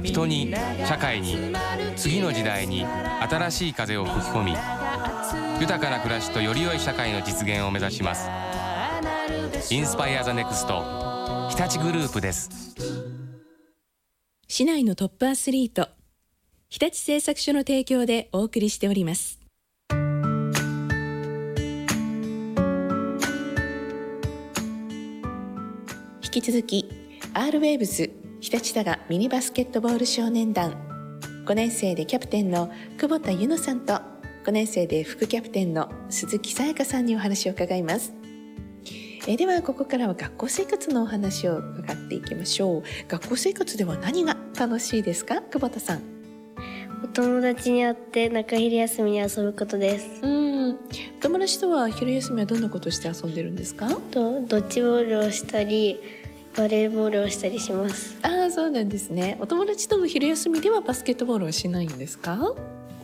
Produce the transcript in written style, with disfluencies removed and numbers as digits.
人に社会に次の時代に新しい風を吹き込み、豊かな暮らしとより良い社会の実現を目指します。インスパイアザネクスト日立グループです。 市内のトップアスリート、日立製作所の提供でお送りしております。引き続き R-Waves 日立多賀ミニバスケットボール少年団5年生でキャプテンの久保田ゆのさんと5年生で副キャプテンの鈴木さやかさんにお話を伺います。ではここからは学校生活のお話を伺っていきましょう。学校生活では何が楽しいですか、久保田さん。 お友達に会って中昼休みに遊ぶことです。 お友達とは昼休みはどんなことして遊んでるんですか？ ドッジボールをしたりバレーボールをしたりします。 そうなんですね。お友達との昼休みではバスケットボールはしないんですか？